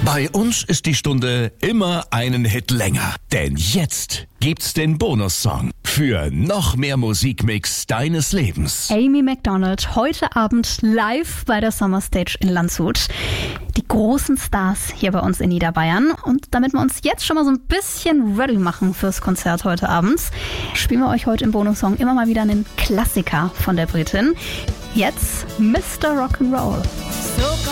Bei uns ist die Stunde immer einen Hit länger. Denn jetzt gibt's den Bonussong für noch mehr Musikmix deines Lebens. Amy Macdonald, heute Abend live bei der Summer Stage in Landshut. Die großen Stars hier bei uns in Niederbayern. Und damit wir uns jetzt schon mal so ein bisschen ready machen fürs Konzert heute Abend, spielen wir euch heute im Bonussong immer mal wieder einen Klassiker von der Britin. Jetzt Mr. Rock'n'Roll. So